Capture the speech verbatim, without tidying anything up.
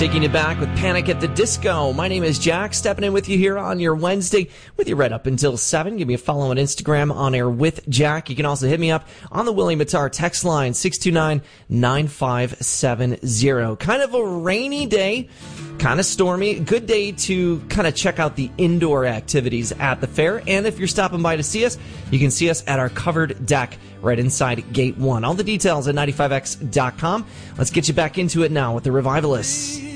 taking you back with Panic at the Disco. My name is Jack, stepping in with you here on your Wednesday, with you right up until seven. Give me a follow on Instagram, On Air with Jack. You can also hit me up on the William Matar text line, six two nine, nine five seven zero. Kind of a rainy day, kind of stormy. Good day to kind of check out the indoor activities at the fair. And if you're stopping by to see us, you can see us at our covered deck right inside Gate one. All the details at ninety-five x dot com. Let's get you back into it now with the Revivalists.